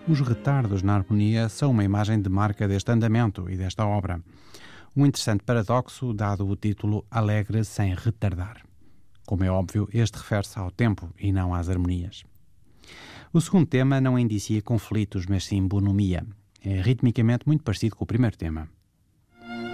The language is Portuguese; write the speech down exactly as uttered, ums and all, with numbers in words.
Os retardos na harmonia são uma imagem de marca deste andamento e desta obra. Um interessante paradoxo, dado o título Alegre sem retardar. Como é óbvio, este refere-se ao tempo e não às harmonias. O segundo tema não indicia conflitos, mas sim bonomia. É ritmicamente muito parecido com o primeiro tema.